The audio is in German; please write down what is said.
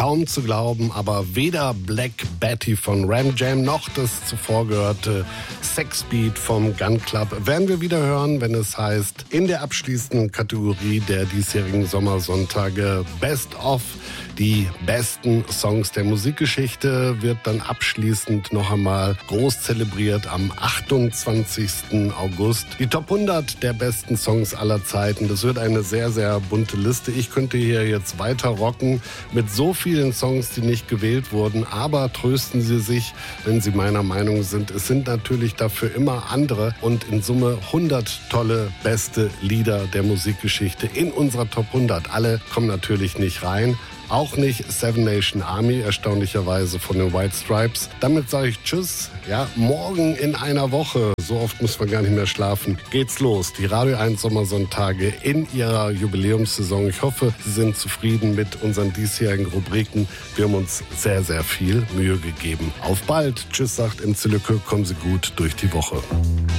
Kaum zu glauben, aber weder Black Betty von Ram Jam noch das zuvor gehörte Sexbeat vom Gun Club werden wir wieder hören, wenn es heißt, in der abschließenden Kategorie der diesjährigen Sommersonntage Best of. Die besten Songs der Musikgeschichte wird dann abschließend noch einmal groß zelebriert am 28. August. Die Top 100 der besten Songs aller Zeiten. Das wird eine sehr, sehr bunte Liste. Ich könnte hier jetzt weiter rocken mit so vielen Songs, die nicht gewählt wurden. Aber trösten Sie sich, wenn Sie meiner Meinung sind. Es sind natürlich dafür immer andere und in Summe 100 tolle, beste Lieder der Musikgeschichte in unserer Top 100. Alle kommen natürlich nicht rein. Auch nicht Seven Nation Army, erstaunlicherweise von den White Stripes. Damit sage ich Tschüss. Ja, morgen in einer Woche, so oft muss man gar nicht mehr schlafen, geht's los. Die Radio 1 Sommersonntage in ihrer Jubiläumssaison. Ich hoffe, Sie sind zufrieden mit unseren diesjährigen Rubriken. Wir haben uns sehr, sehr viel Mühe gegeben. Auf bald. Tschüss, sagt Imzelücke. Kommen Sie gut durch die Woche.